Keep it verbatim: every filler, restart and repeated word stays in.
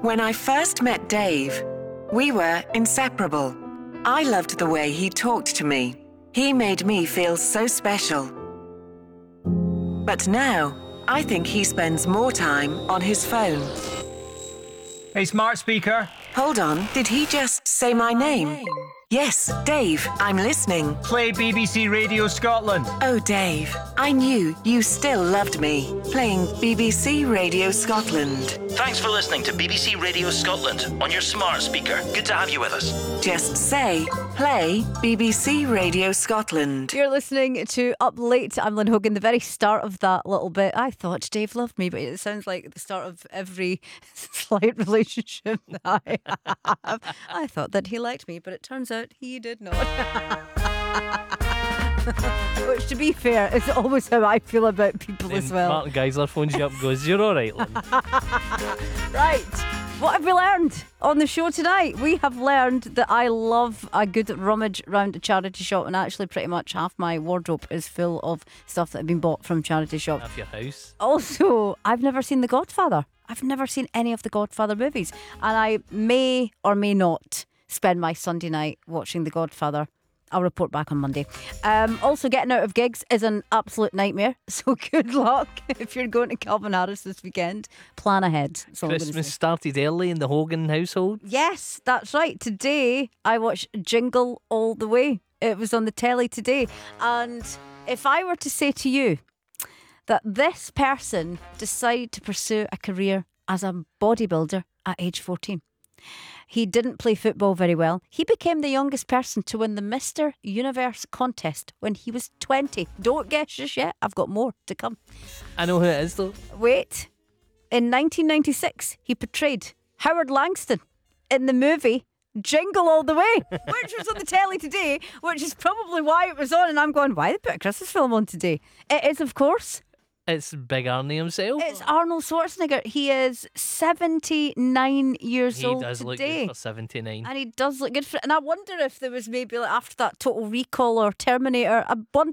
When I first met Dave, we were inseparable. I loved the way he talked to me. He made me feel so special. But now, I think he spends more time on his phone. Hey, smart speaker. Hold on, did he just say my name? Yes, Dave, I'm listening. Play B B C Radio Scotland. Oh, Dave, I knew you still loved me. Playing B B C Radio Scotland. Thanks for listening to B B C Radio Scotland on your smart speaker. Good to have you with us. Just say, play B B C Radio Scotland. You're listening to Up Late. I'm Lynn Hogan. The very start of that little bit, I thought Dave loved me, but it sounds like the start of every slight relationship that I have. I thought that he liked me, but it turns out he did not. Which, to be fair, is always how I feel about people Then as well. Martin Geisler phones you up and goes, "You're all right, Lynn." Right. What have we learned on the show tonight? We have learned that I love a good rummage round a charity shop, and actually pretty much half my wardrobe is full of stuff that had been bought from charity shops. Half your house. Also, I've never seen The Godfather. I've never seen any of the Godfather movies, and I may or may not spend my Sunday night watching The Godfather. I'll report back on Monday. Um, also, getting out of gigs is an absolute nightmare. So good luck if you're going to Calvin Harris this weekend. Plan ahead. That's all I'm gonna Christmas say. started early in the Hogan household. Yes, that's right. Today I watched Jingle All the Way. It was on the telly today. And if I were to say to you that this person decided to pursue a career as a bodybuilder at age fourteen. He didn't play football very well. He became the youngest person to win the Mister Universe contest when he was twenty. Don't guess just yet. I've got more to come. I know who it is though. Wait. In nineteen ninety-six, he portrayed Howard Langston in the movie Jingle All the Way, which was on the telly today, which is probably why it was on. And I'm going, why did they put a Christmas film on today? It is, of course, It's Big Arnie himself. it's Arnold Schwarzenegger. He is seventy-nine years he old does look today. good for seventy-nine. And he does look good for it. And I wonder if there was maybe like after that Total Recall or Terminator, I wonder